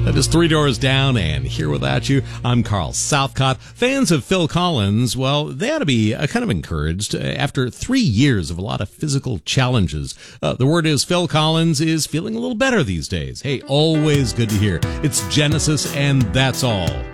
That is Three Doors Down and Here Without You. I'm Carl Southcott. Fans of Phil Collins, well, they ought to be kind of encouraged after 3 years of a lot of physical challenges. The word is Phil Collins is feeling a little better these days. Hey, always good to hear. It's Genesis, and that's all.